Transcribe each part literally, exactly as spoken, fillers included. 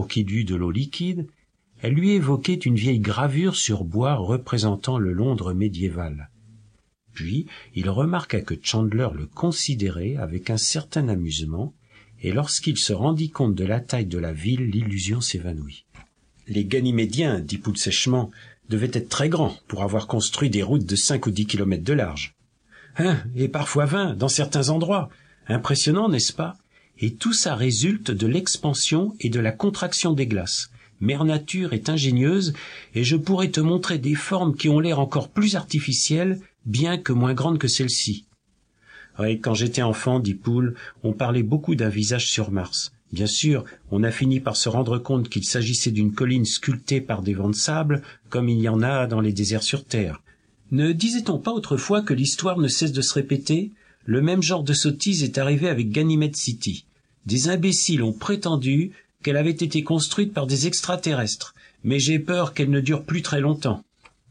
pour qu'il eût de l'eau liquide, elle lui évoquait une vieille gravure sur bois représentant le Londres médiéval. Puis il remarqua que Chandler le considérait avec un certain amusement, et lorsqu'il se rendit compte de la taille de la ville, l'illusion s'évanouit. Les Ganymédiens, dit Poole sèchement, devaient être très grands pour avoir construit des routes de cinq ou dix kilomètres de large. Hein, et parfois vingt, dans certains endroits. Impressionnant, n'est-ce pas? Et tout ça résulte de l'expansion et de la contraction des glaces. Mère Nature est ingénieuse, et je pourrais te montrer des formes qui ont l'air encore plus artificielles, bien que moins grandes que celles-ci. Oui, quand j'étais enfant, dit Poole, on parlait beaucoup d'un visage sur Mars. Bien sûr, on a fini par se rendre compte qu'il s'agissait d'une colline sculptée par des vents de sable, comme il y en a dans les déserts sur Terre. Ne disait-on pas autrefois que l'histoire ne cesse de se répéter? Le même genre de sottise est arrivé avec Ganymede City. Des imbéciles ont prétendu qu'elle avait été construite par des extraterrestres, mais j'ai peur qu'elle ne dure plus très longtemps.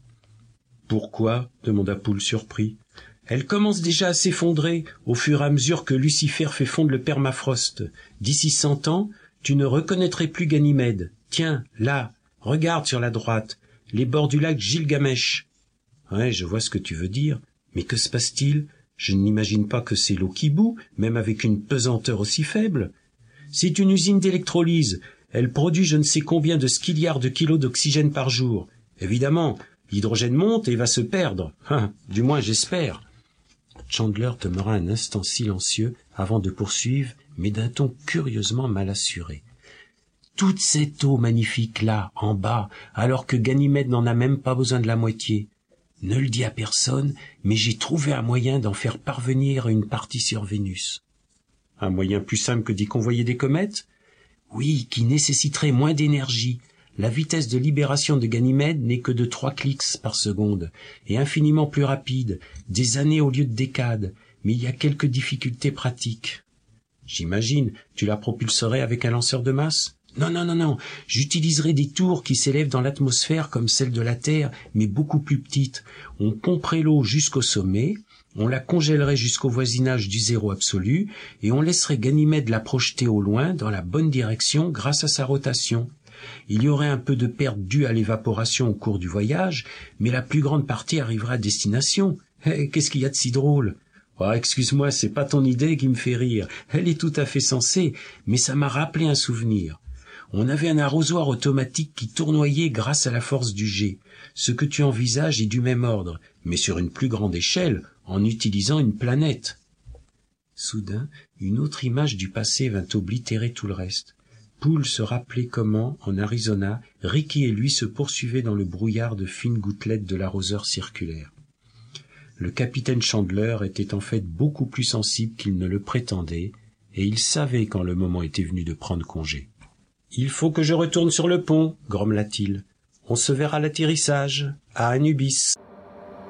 « Pourquoi ?» demanda Poole surpris. « Elle commence déjà à s'effondrer au fur et à mesure que Lucifer fait fondre le permafrost. D'ici cent ans, tu ne reconnaîtrais plus Ganymède. Tiens, là, regarde sur la droite, les bords du lac Gilgamesh. » « Ouais, je vois ce que tu veux dire, mais que se passe-t-il? Je n'imagine pas que c'est l'eau qui bout, même avec une pesanteur aussi faible. C'est une usine d'électrolyse. Elle produit je ne sais combien de skilliards de kilos d'oxygène par jour. Évidemment, l'hydrogène monte et va se perdre. Hein, du moins, j'espère. » Chandler demeura un instant silencieux avant de poursuivre, mais d'un ton curieusement mal assuré. « Toute cette eau magnifique là, en bas, alors que Ganymède n'en a même pas besoin de la moitié. Ne le dis à personne, mais j'ai trouvé un moyen d'en faire parvenir une partie sur Vénus. » « Un moyen plus simple que d'y convoyer des comètes ? » ?»« Oui, qui nécessiterait moins d'énergie. La vitesse de libération de Ganymède n'est que de trois clics par seconde, et infiniment plus rapide, des années au lieu de décades, mais il y a quelques difficultés pratiques. »« J'imagine, tu la propulserais avec un lanceur de masse ? » ?»« Non, non, non, non, j'utiliserai des tours qui s'élèvent dans l'atmosphère comme celles de la Terre, mais beaucoup plus petites. On pomperait l'eau jusqu'au sommet, on la congèlerait jusqu'au voisinage du zéro absolu, et on laisserait Ganymède la projeter au loin dans la bonne direction grâce à sa rotation. Il y aurait un peu de perte due à l'évaporation au cours du voyage, mais la plus grande partie arriverait à destination. Eh, qu'est-ce qu'il y a de si drôle ? Oh, excuse-moi, c'est pas ton idée qui me fait rire. Elle est tout à fait sensée, mais ça m'a rappelé un souvenir. On avait un arrosoir automatique qui tournoyait grâce à la force du jet. Ce que tu envisages est du même ordre, mais sur une plus grande échelle, en utilisant une planète. Soudain, une autre image du passé vint oblitérer tout le reste. Poole se rappelait comment, en Arizona, Ricky et lui se poursuivaient dans le brouillard de fines gouttelettes de l'arroseur circulaire. Le capitaine Chandler était en fait beaucoup plus sensible qu'il ne le prétendait, et il savait quand le moment était venu de prendre congé. « Il faut que je retourne sur le pont, grommela-t-il. On se verra à l'atterrissage, à Anubis. »